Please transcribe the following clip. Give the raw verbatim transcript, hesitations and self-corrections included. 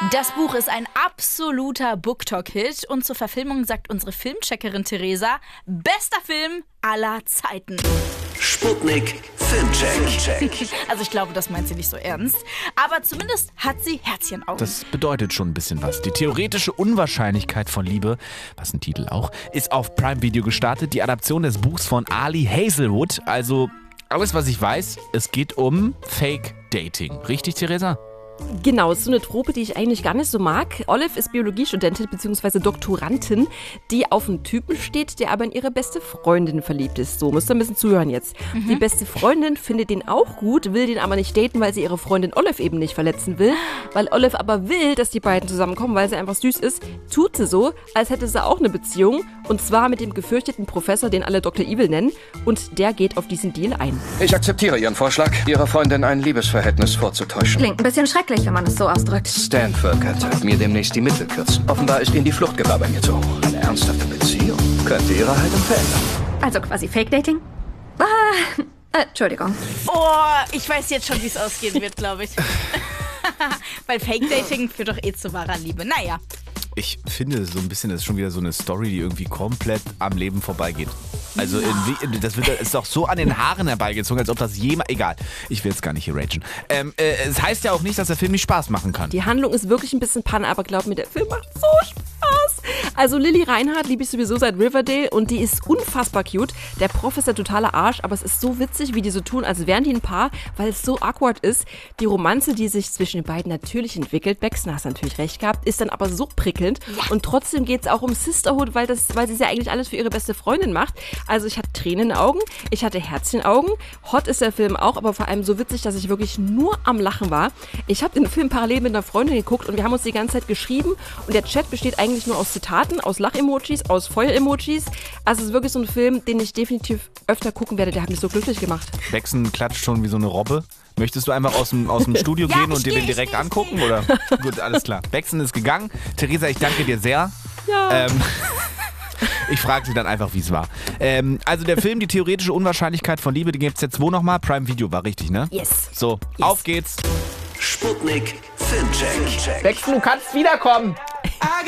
Das Buch ist ein absoluter BookTok-Hit und zur Verfilmung sagt unsere Filmcheckerin Theresa, bester Film aller Zeiten. Sputnik Filmcheck. Also ich glaube, das meint sie nicht so ernst. Aber zumindest hat sie Herzchenaugen. Das bedeutet schon ein bisschen was. Die theoretische Unwahrscheinlichkeit von Liebe, was ein Titel auch, ist auf Prime Video gestartet. Die Adaption des Buchs von Ali Hazelwood. Also alles, was ich weiß, es geht um Fake Dating. Richtig, Theresa? Genau, ist so eine Trope, die ich eigentlich gar nicht so mag. Olive ist Biologiestudentin bzw. Doktorandin, die auf einen Typen steht, der aber in ihre beste Freundin verliebt ist. So, müsst ihr ein bisschen zuhören jetzt. Mhm. Die beste Freundin findet den auch gut, will den aber nicht daten, weil sie ihre Freundin Olive eben nicht verletzen will. Weil Olive aber will, dass die beiden zusammenkommen, weil sie einfach süß ist, tut sie so, als hätte sie auch eine Beziehung. Und zwar mit dem gefürchteten Professor, den alle Doktor Evil nennen. Und der geht auf diesen Deal ein. Ich akzeptiere Ihren Vorschlag, Ihrer Freundin ein Liebesverhältnis vorzutäuschen. Klingt ein bisschen schrecklich, wenn man es so ausdrückt. Stanford könnte mir demnächst die Mittel kürzen. Offenbar ist Ihnen die Fluchtgefahr bei mir zu hoch. Eine ernsthafte Beziehung könnte Ihre Haltung verändern. Also quasi Fake-Dating? Ah, äh, Entschuldigung. Oh, ich weiß jetzt schon, wie es ausgehen wird, glaube ich. Weil Fake-Dating führt doch eh zu wahrer Liebe. Naja. Ich finde so ein bisschen, das ist schon wieder so eine Story, die irgendwie komplett am Leben vorbeigeht. Also in, das wird, ist doch so an den Haaren herbeigezogen, als ob das jemand... Egal, ich will jetzt gar nicht hier ragen. Ähm, äh, es heißt ja auch nicht, dass der Film nicht Spaß machen kann. Die Handlung ist wirklich ein bisschen Panne, aber glaub mir, der Film macht so Spaß. Also Lily Reinhardt liebe ich sowieso seit Riverdale und die ist unfassbar cute. Der Prof ist der totale Arsch, aber es ist so witzig, wie die so tun, als wären die ein Paar, weil es so awkward ist. Die Romanze, die sich zwischen den beiden natürlich entwickelt, Baxter hat natürlich recht gehabt, ist dann aber so prickelnd. Ja. Und trotzdem geht es auch um Sisterhood, weil, das, weil sie ja eigentlich alles für ihre beste Freundin macht. Also ich hatte Tränen in den Augen, ich hatte Herzchen in den Augen. Hot ist der Film auch, aber vor allem so witzig, dass ich wirklich nur am Lachen war. Ich habe den Film parallel mit einer Freundin geguckt und wir haben uns die ganze Zeit geschrieben und der Chat besteht eigentlich nur aus Zitaten, aus Lach-Emojis, aus Feuer-Emojis. Also es ist wirklich so ein Film, den ich definitiv öfter gucken werde. Der hat mich so glücklich gemacht. Baxter klatscht schon wie so eine Robbe. Möchtest du einfach aus dem, aus dem Studio ja, gehen und dir den direkt angucken? Oder? Gut, alles klar. Baxter ist gegangen. Theresa, ich danke dir sehr. Ja. Ähm, ich frage sie dann einfach, wie es war. Ähm, also der Film, die theoretische Unwahrscheinlichkeit von Liebe, den gibt es jetzt wo nochmal? Prime Video war richtig, ne? Yes. So, yes. Auf geht's. Sputnik Filmcheck. Baxter, du kannst wiederkommen.